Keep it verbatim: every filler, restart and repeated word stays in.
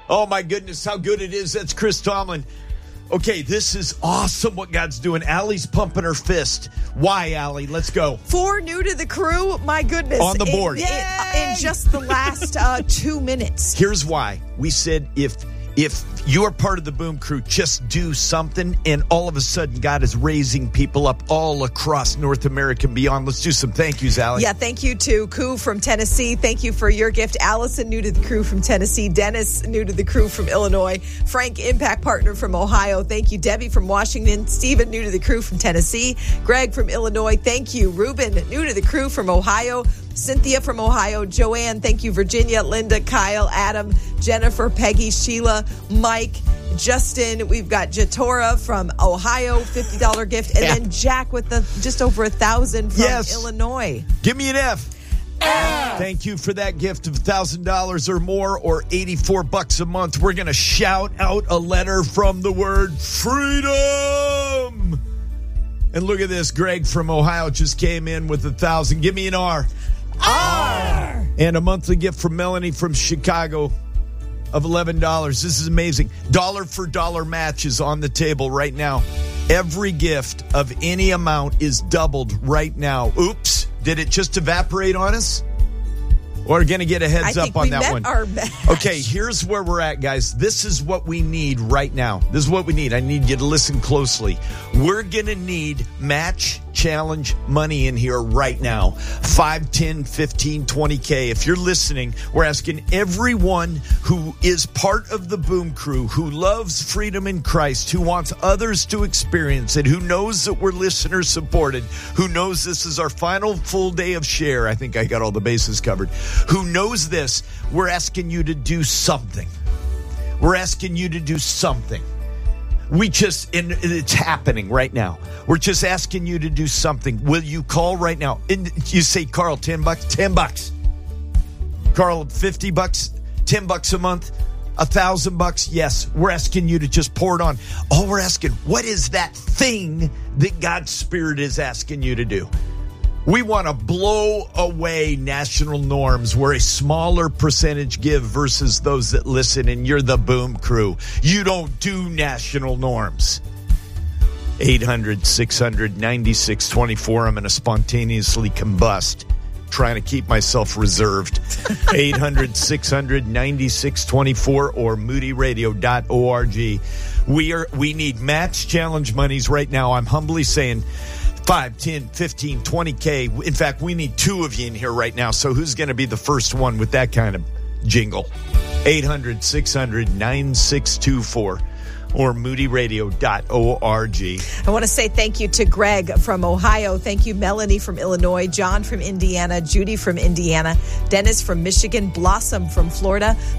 Oh, my goodness, how good it is. That's Chris Tomlin. Okay, this is awesome what God's doing. Allie's pumping her fist. Why, Allie? Let's go. Four new to the crew. My goodness. On the board. In, in, in just the last uh, two minutes. Here's why. We said if if you're part of the Boom Crew, just do something. And all of a sudden, God is raising people up all across North America and beyond. Let's do some thank yous, Allie. Yeah, thank you to Koo from Tennessee. Thank you for your gift. Allison, new to the crew from Tennessee. Dennis, new to the crew from Illinois. Frank, Impact Partner from Ohio. Thank you. Debbie from Washington. Stephen, new to the crew from Tennessee. Greg from Illinois. Thank you. Ruben, new to the crew from Ohio. Cynthia from Ohio. Joanne, thank you. Virginia, Linda, Kyle, Adam, Jennifer, Peggy, Sheila, Mike, Justin. We've got Jatora from Ohio, fifty dollars gift. And yeah. then Jack with the just over a thousand from yes. Illinois. Give me an F. F. Thank you for that gift of one thousand dollars or more or eighty-four bucks a month. We're going to shout out a letter from the word freedom. And look at this. Greg from Ohio just came in with a thousand. Give me an R. R. And a monthly gift from Melanie from Chicago of eleven dollars. This is amazing. Dollar for dollar match is on the table right now. Every gift of any amount is doubled right now. Oops. Did it just evaporate on us? We're going to get a heads I up think on we that met one. Our match. Okay, here's where we're at, guys. This is what we need right now. This is what we need. I need you to listen closely. We're going to need match challenge money in here right now. five, ten, fifteen, twenty K. If you're listening, we're asking everyone who is part of the Boom Crew, who loves freedom in Christ, who wants others to experience it, who knows that we're listener supported, who knows this is our final full day of share. I think I got all the bases covered. Who knows this? We're asking you to do something. We're asking you to do something. We just, and it's happening right now. We're just asking you to do something. Will you call right now? And you say, Carl, ten bucks, ten bucks. Carl, fifty bucks, ten bucks a month, a thousand bucks. Yes, we're asking you to just pour it on. All we're asking, what is that thing that God's Spirit is asking you to do? We want to blow away national norms where a smaller percentage give versus those that listen, and you're the Boom Crew. You don't do national norms. eight hundred, six hundred, ninety-six twenty-four. I'm going to spontaneously combust, trying to keep myself reserved. eight hundred, six hundred, ninety-six twenty-four or moody radio dot org. We are, we need match challenge monies right now. I'm humbly saying five, ten, fifteen, twenty K. In fact, we need two of you in here right now. So who's going to be the first one with that kind of jingle? eight hundred, six hundred, nine six two four or moody radio dot org. I want to say thank you to Greg from Ohio. Thank you, Melanie from Illinois, John from Indiana, Judy from Indiana, Dennis from Michigan, Blossom from Florida,